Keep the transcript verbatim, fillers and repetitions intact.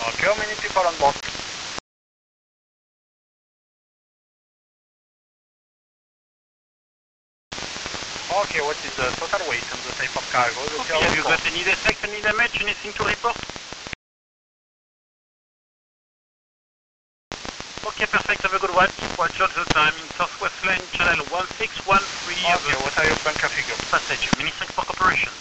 Okay, how many people on board? Okay, what is the total weight and the type of cargo? Okay, have you got any defect, any damage, anything to report? Okay, perfect, have a good one. Watch out the time in Southwest Lane, channel one six one three. Okay, what are your bunker figures? Passage, many thanks for cooperation.